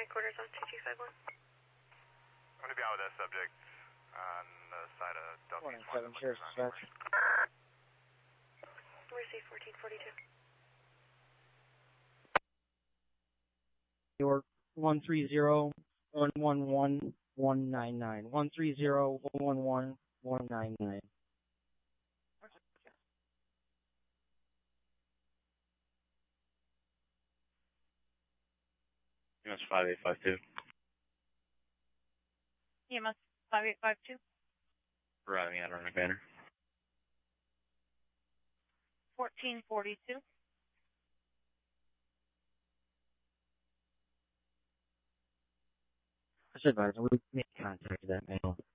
quarters on 2251. I'm going to be out with that subject on the side of Delta. 7 Sheriff's Dispatch. Receive 1442. York 130-111-199. 130-111-199. EMS 5852. EMS 5852. Arriving at Running Banner. 1442. I should advise, we made contact with that male.